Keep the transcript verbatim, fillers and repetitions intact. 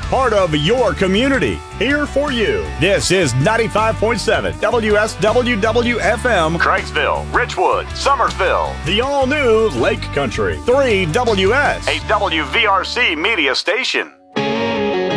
part of your community. Here for you. This is ninety-five point seven W S W W F M, Craigksville, Richwood, Summersville. The all-new Lake Country three W S, a W V R C media station.